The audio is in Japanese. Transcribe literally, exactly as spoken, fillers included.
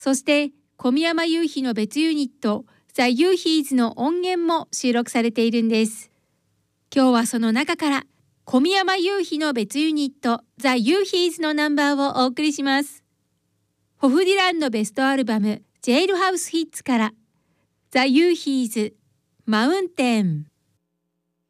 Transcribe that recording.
そして小宮山雄飛の別ユニットザ・ユーヒーズの音源も収録されているんです。今日はその中から小宮山雄飛の別ユニットザ・ユーヒーズのナンバーをお送りします。ホフディランのベストアルバムジェイルハウスヒッツからザ・ユーヒーズマウンテン。